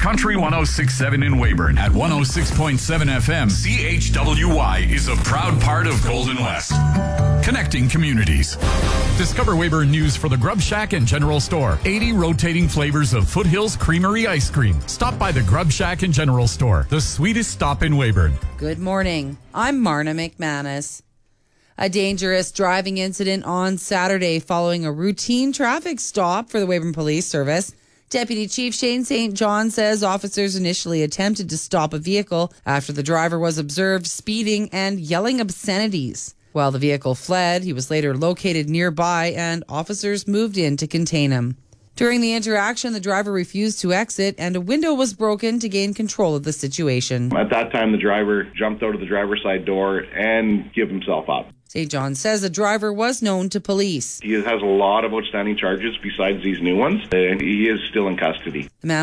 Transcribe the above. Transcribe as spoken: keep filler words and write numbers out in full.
Country one oh six point seven in Weyburn at one oh six point seven F M. C H W Y is a proud part of Golden West. Connecting communities. Discover Weyburn news for the Grub Shack and General Store. eighty rotating flavors of Foothills Creamery ice cream. Stop by the Grub Shack and General Store, the sweetest stop in Weyburn. Good morning. I'm Marna McManus. A dangerous driving incident on Saturday following a routine traffic stop for the Weyburn Police Service. Deputy Chief Shane Saint John says officers initially attempted to stop a vehicle after the driver was observed speeding and yelling obscenities. While the vehicle fled, he was later located nearby and officers moved in to contain him. During the interaction, the driver refused to exit and a window was broken to gain control of the situation. At that time, the driver jumped out of the driver's side door and gave himself up. Saint John says the driver was known to police. He has a lot of outstanding charges besides these new ones, and he is still in custody. The man